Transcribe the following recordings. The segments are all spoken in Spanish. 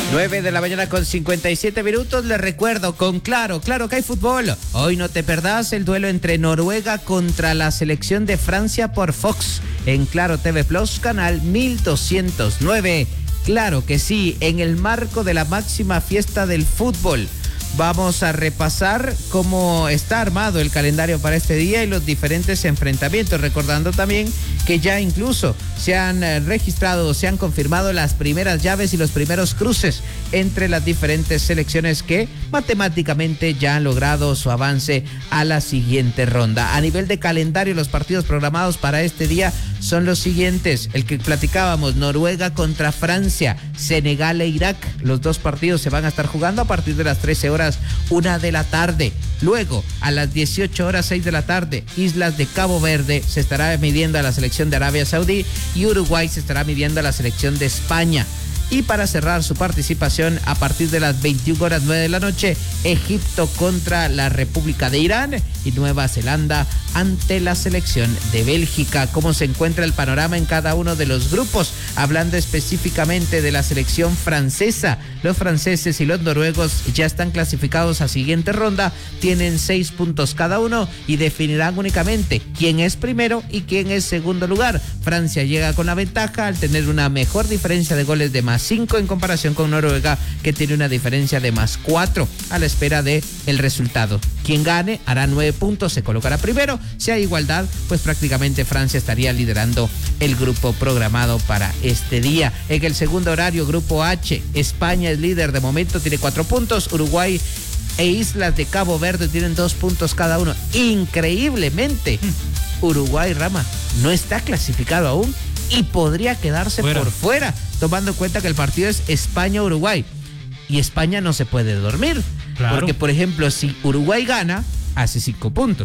9 de la mañana con 57 minutos. Les recuerdo con Claro que hay fútbol. Hoy no te perdás el duelo entre Noruega contra la selección de Francia por Fox en Claro TV Plus, canal 1209. Claro que sí, en el marco de la máxima fiesta del fútbol. Vamos a repasar cómo está armado el calendario para este día y los diferentes enfrentamientos, recordando también que ya incluso se han registrado, se han confirmado las primeras llaves y los primeros cruces entre las diferentes selecciones que matemáticamente ya han logrado su avance a la siguiente ronda. A nivel de calendario, los partidos programados para este día son los siguientes: el que platicábamos, Noruega contra Francia, Senegal e Irak. Los dos partidos se van a estar jugando a partir de las 13 horas, 1 de la tarde. Luego, a las 18 horas, 6 de la tarde, Islas de Cabo Verde se estará midiendo a la selección de Arabia Saudí y Uruguay se estará midiendo a la selección de España. Y para cerrar su participación, a partir de las 21 horas 9 de la noche, Egipto contra la República de Irán y Nueva Zelanda ante la selección de Bélgica. ¿Cómo se encuentra el panorama en cada uno de los grupos? Hablando específicamente de la selección francesa, los franceses y los noruegos ya están clasificados a siguiente ronda, tienen 6 puntos cada uno y definirán únicamente quién es primero y quién es segundo lugar. Francia llega con la ventaja al tener una mejor diferencia de goles de +5 en comparación con Noruega, que tiene una diferencia de +4, a la espera de el resultado. Quien gane hará 9 puntos, se colocará primero. Si hay igualdad, pues prácticamente Francia estaría liderando el grupo programado para este día. En el segundo horario, grupo H, España es líder de momento, tiene 4 puntos, Uruguay e Islas de Cabo Verde tienen 2 puntos cada uno. Increíblemente, Uruguay, Rama, no está clasificado aún y podría quedarse por fuera, tomando en cuenta que el partido es España-Uruguay. Y España no se puede dormir. Claro. Porque, por ejemplo, si Uruguay gana, hace 5 puntos.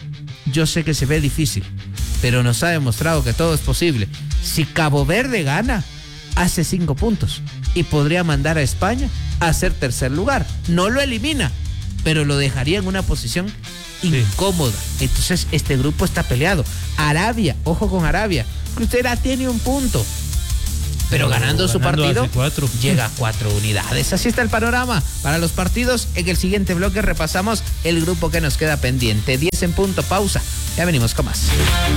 Yo sé que se ve difícil, pero nos ha demostrado que todo es posible. Si Cabo Verde gana, hace 5 puntos y podría mandar a España a ser tercer lugar. No lo elimina, pero lo dejaría en una posición incómoda. Entonces, este grupo está peleado. Arabia, ojo con Arabia, Crucera tiene 1 punto. Pero ganando su partido, llega a 4 unidades. Así está el panorama para los partidos. En el siguiente bloque repasamos el grupo que nos queda pendiente. 10 en punto, pausa. Ya venimos con más.